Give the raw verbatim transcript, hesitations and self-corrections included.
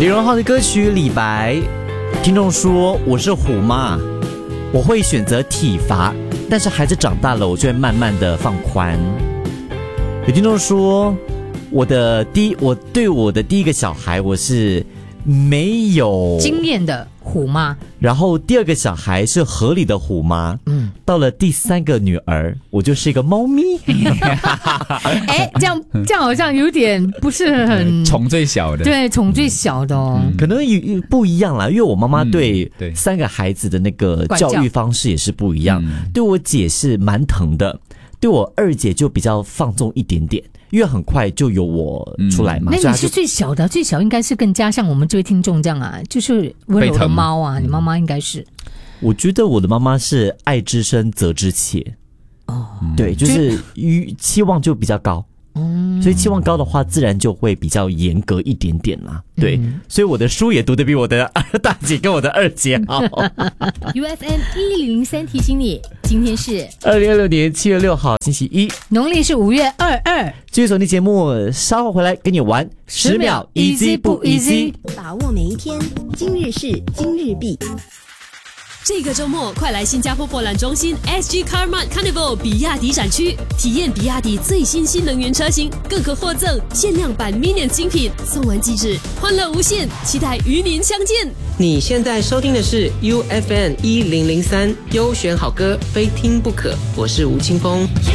李荣浩的歌曲《李白》，听众说我是虎妈，我会选择体罚，但是孩子长大了，我就会慢慢的放宽。有听众说，我的第我对我的第一个小孩，我是没有经验的虎妈， 然后第二个小孩是合理的虎妈，嗯，到了第三个女儿，我就是一个猫咪。 哎，这样这样好像有点不是很宠最小的， 对，宠最小的哦， 可能有不一样啦，因为我妈妈对嗯对三个孩子的那个管教教育方式也是不一样， 嗯对我姐是蛮疼的，对我二姐就比较放纵一点点。因为很快就有我出来嘛， 那你是最小的，最小应该是更加像我们这位听众这样啊，就是温柔的猫啊，你妈妈应该是。 我觉得我的妈妈是爱之深责之切，哦，对，就是期望就比较高。嗯，所以期望高的话，自然就会比较严格一点点啦。对，嗯、所以我的书也读得比我的大姐跟我的二姐好。 U F M 一零零三提醒你，今天是二零二六年七月六号星期一， 农历是五月二二。 继续锁定节目，稍后回来跟你玩十秒 easy 不 easy， 把握每一天，今日事今日毕。 这个周末，快来新加坡博览中心 S G Carmart Carnival 比亚迪展区，体验比亚迪最新新能源车型，更可获赠限量版 Minion 精品，送完即止，欢乐无限，期待与您相见。 你现在收听的是 U F M 一零零三优选好歌，非听不可。我是吴青峰。